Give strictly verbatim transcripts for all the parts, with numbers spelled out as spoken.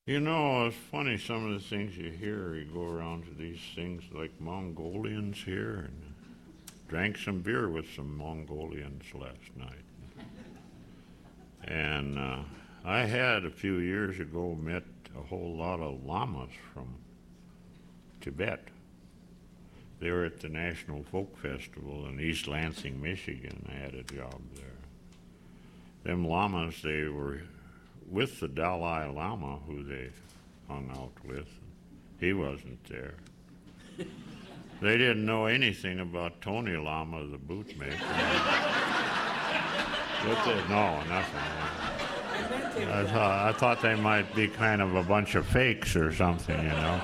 You know, it's funny some of the things you hear. You go around to these things like Mongolians here, and drank some beer with some Mongolians last night. And uh, I had a few years ago met a whole lot of lamas from Tibet. They were at the National Folk Festival in East Lansing, Michigan. I had a job there. Them lamas, they were with the Dalai Lama, who they hung out with. He wasn't there. They didn't know anything about Tony Lama, the bootmaker. But they, no, nothing. I thought, I thought they might be kind of a bunch of fakes or something, you know.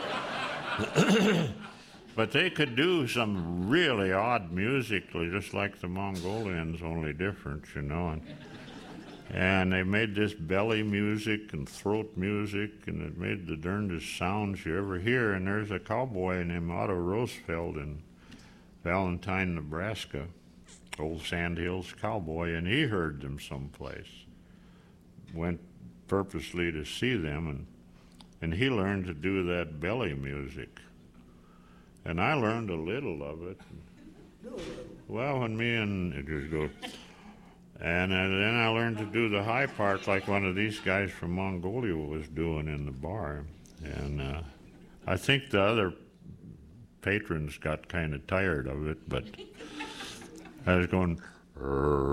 But they could do some really odd music, just like the Mongolians, only different, you know. And, and they made this belly music and throat music, and it made the darndest sounds you ever hear. And there's a cowboy named Otto Roosevelt in Valentine, Nebraska, old Sandhills cowboy, and he heard them someplace. Went purposely to see them, and, and he learned to do that belly music. And I learned a little of it. Well, when me and it just go, and uh, then I learned to do the high part like one of these guys from Mongolia was doing in the bar. And uh, I think the other patrons got kind of tired of it, but I was going,